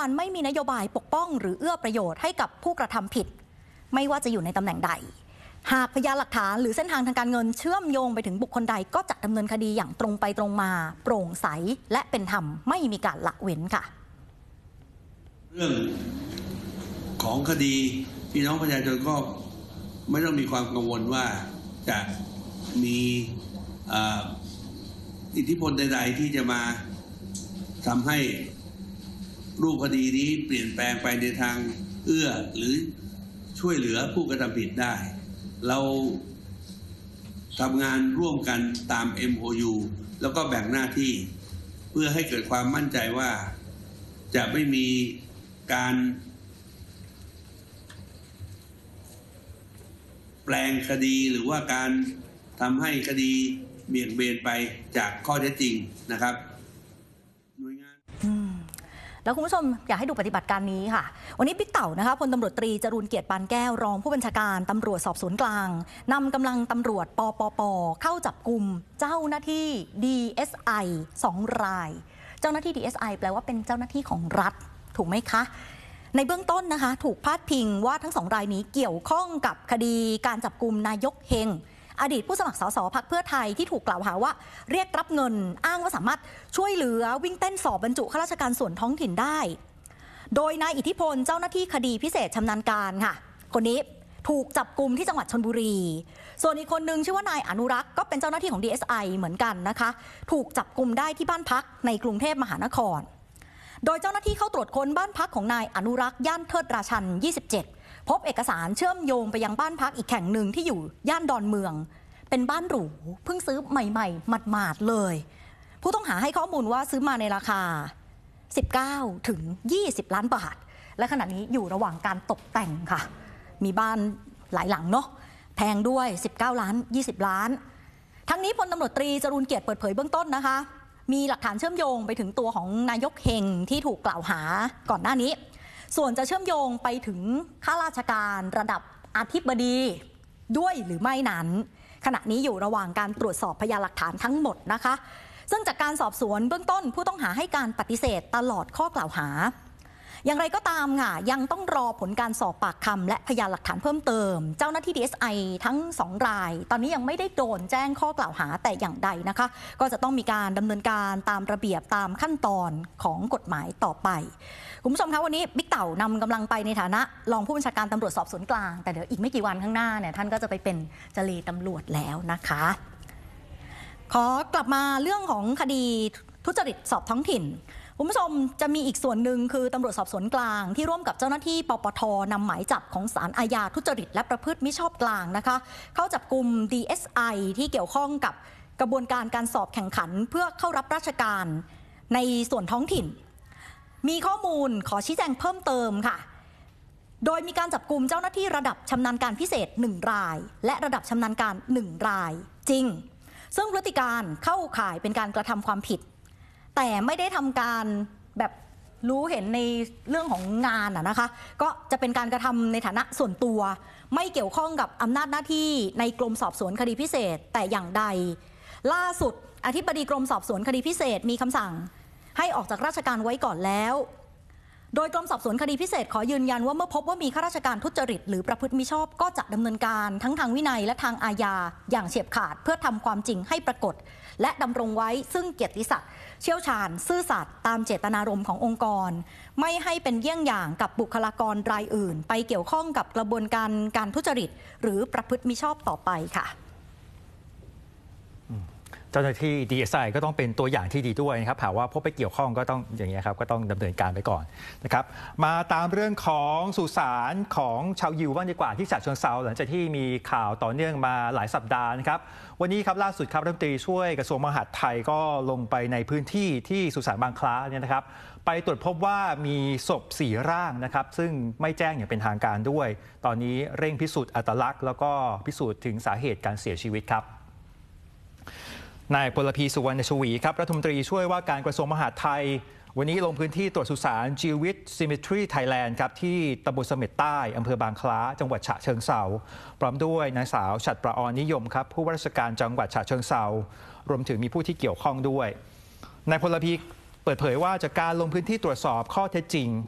ลไม่มีนโยบายปกป้องหรือเอื้อประโยชน์ให้กับผู้กระทำผิดไม่ว่าจะอยู่ในตำแหน่งใดหากพยานหลักฐานหรือเส้นทางทางการเงินเชื่อมโยงไปถึงบุคคลใดก็จะดำเนินคดีอย่างตรงไปตรงมาโปร่งใสและเป็นธรรมไม่มีการละเว้นค่ะเรื่องของคดีพี่น้องประชาชนก็ไม่ต้องมีความกังวลว่าจะมีอิทธิพลใดๆที่จะมาทำให้รูปคดีนี้เปลี่ยนแปลงไปในทางเอื้อหรือช่วยเหลือผู้กระทำผิดได้เราทำงานร่วมกันตาม MOU แล้วก็แบ่งหน้าที่เพื่อให้เกิดความมั่นใจว่าจะไม่มีการแปลงคดีหรือว่าการทำให้คดีเบี่ยงเบนไปจากข้อเท็จจริงนะครับหน่วยงานแล้วคุณผู้ชมอยากให้ดูปฏิบัติการนี้ค่ะวันนี้บิ๊กเต่านะคะพลตำรวจตรีจรูญเกียรติปานแก้วรองผู้บัญชาการตำรวจสอบสวนกลางนำกำลังตำรวจปปเข้าจับกุมเจ้าหน้าที่ DSI 2 รายเจ้าหน้าที่ DSI แปลว่าเป็นเจ้าหน้าที่ของรัฐถูกไหมคะในเบื้องต้นนะคะถูกพาดพิงว่าทั้ง2 รายนี้เกี่ยวข้องกับคดีการจับกุมนายกเฮงอดีตผู้สมัครสสพรรคเพื่อไทยที่ถูกกล่าวหาว่าเรียกรับเงินอ้างว่าสามารถช่วยเหลือวิ่งเต้นสอบบรรจุข้าราชการส่วนท้องถิ่นได้โดยนายอิทธิพลเจ้าหน้าที่คดีพิเศษชำนาญการค่ะคนนี้ถูกจับกุมที่จังหวัดชลบุรีส่วนอีกคนนึงชื่อว่านายอนุรักษ์ก็เป็นเจ้าหน้าที่ของ DSI เหมือนกันนะคะถูกจับกุมได้ที่บ้านพักในกรุงเทพมหานครโดยเจ้าหน้าที่เข้าตรวจค้นบ้านพักของนายอนุรักษ์ย่านเทิดราชัน27พบเอกสารเชื่อมโยงไปยังบ้านพักอีกแห่งหนึ่งที่อยู่ย่านดอนเมืองเป็นบ้านหรูเพิ่งซื้อใหม่ๆหมาดๆเลยผู้ต้องหาให้ข้อมูลว่าซื้อมาในราคา19 ถึง 20 ล้านบาทและขณะนี้อยู่ระหว่างการตกแต่งค่ะมีบ้านหลายหลังเนาะแพงด้วย19 ล้าน 20 ล้านทั้งนี้พลตำรวจตรีจรูญเกียรติเปิดเผยเบื้องต้นนะคะมีหลักฐานเชื่อมโยงไปถึงตัวของนายกเฮงที่ถูกกล่าวหาก่อนหน้านี้ส่วนจะเชื่อมโยงไปถึงข้าราชการระดับอธิบดีด้วยหรือไม่นั้นขณะนี้อยู่ระหว่างการตรวจสอบพยานหลักฐานทั้งหมดนะคะซึ่งจากการสอบสวนเบื้องต้นผู้ต้องหาให้การปฏิเสธตลอดข้อกล่าวหาอย่างไรก็ตามค่ะยังต้องรอผลการสอบปากคำและพยานหลักฐานเพิ่มเติมเจ้าหน้าที่ DSI ทั้ง2 รายตอนนี้ยังไม่ได้โดนแจ้งข้อกล่าวหาแต่อย่างใดนะคะก็จะต้องมีการดำเนินการตามระเบียบตามขั้นตอนของกฎหมายต่อไปคุณผู้ชมคะวันนี้บิ๊กเต่านำกำลังไปในฐานะรองผู้บัญชาการตำรวจสอบสวนกลางแต่เดี๋ยวอีกไม่กี่วันข้างหน้าเนี่ยท่านก็จะไปเป็นเจรตำรวจแล้วนะคะขอกลับมาเรื่องของคดีทุจริตสอบท้องถิ่นคุณผู้ชมจะมีอีกส่วนหนึ่งคือตำรวจสอบสวนกลางที่ร่วมกับเจ้าหน้าที่ปปทนำหมายจับของศาลอาญาทุจริตและประพฤติมิชอบกลางนะคะเข้าจับกุม DSI ที่เกี่ยวข้องกับกระบวนการการสอบแข่งขันเพื่อเข้ารับราชการในส่วนท้องถิ่นมีข้อมูลขอชี้แจงเพิ่มเติมค่ะโดยมีการจับกุมเจ้าหน้าที่ระดับชำนาญการพิเศษ1 รายและระดับชำนาญการ1 รายจริงซึ่งพฤติการเข้าข่ายเป็นการกระทำความผิดแต่ไม่ได้ทำการแบบรู้เห็นในเรื่องของงานนะคะก็จะเป็นการกระทำในฐานะส่วนตัวไม่เกี่ยวข้องกับอำนาจหน้าที่ในกรมสอบสวนคดีพิเศษแต่อย่างใดล่าสุดอธิบดีกรมสอบสวนคดีพิเศษมีคำสั่งให้ออกจากราชการไว้ก่อนแล้วโดยกรมสอบสวนคดีพิเศษขอยืนยันว่าเมื่อพบว่ามีข้าราชการทุจริตหรือประพฤติมิชอบก็จะดำเนินการทั้งทางวินัยและทางอาญาอย่างเฉียบขาดเพื่อทำความจริงให้ปรากฏและดำรงไว้ซึ่งเกียรติศักดิ์เชี่ยวชาญซื่อสัตย์ตามเจตนารมณ์ขององค์กรไม่ให้เป็นเยี่ยงอย่างกับบุคลากรรายอื่นไปเกี่ยวข้องกับกระบวนการการทุจริตหรือประพฤติมิชอบต่อไปค่ะเจ้าหน้าที่ DSI ก็ต้องเป็นตัวอย่างที่ดีด้วยนะครับหากว่าพบไปเกี่ยวข้องก็ต้องอย่างนี้ครับก็ต้องดำเนินการไปก่อนนะครับมาตามเรื่องของสุสานของชาวยิวบ้างดีกว่าที่ฉะเชิงเทราหลังจากที่มีข่าวต่อเนื่องมาหลายสัปดาห์นะครับวันนี้ครับล่าสุดครับรัฐมนตรีช่วยกระทรวงมหาดไทยก็ลงไปในพื้นที่ที่สุสานบางคล้าเนี่ยนะครับไปตรวจพบว่ามีศพ4 ร่างนะครับซึ่งไม่แจ้งอย่างเป็นทางการด้วยตอนนี้เร่งพิสูจน์อัตลักษณ์แล้วก็พิสูจน์ถึงสาเหตุการเสียชีวิตครับนายพลพีสุวรรณชวีครับรัฐมนตรีช่วยว่าการกระทรวงมหาดไทยวันนี้ลงพื้นที่ตรวจสุสาน Jewish Cemetery Thailand ครับที่ตำบลเสม็ดใต้อำเภอบางคล้าจังหวัดฉะเชิงเทราพร้อมด้วยนางสาวฉัตรประออนนิยมครับผู้ว่าราชการจังหวัดฉะเชิงเทรารวมถึงมีผู้ที่เกี่ยวข้องด้วยนายพลพีเปิดเผยว่าจากการลงพื้นที่ตรวจสอบข้อเท็จจริง